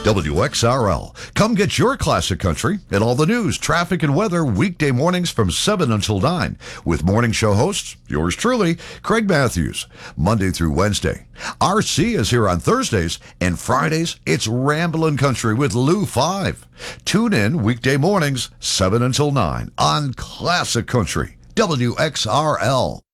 WXRL. Come get your classic country and all the news, traffic, and weather weekday mornings from 7 until 9 with morning show hosts, yours truly, Craig Matthews, Monday through Wednesday. RC is here on Thursdays, and Fridays, it's Ramblin' Country with Lou 5. Tune in weekday mornings, 7 until 9 on Classic Country, WXRL.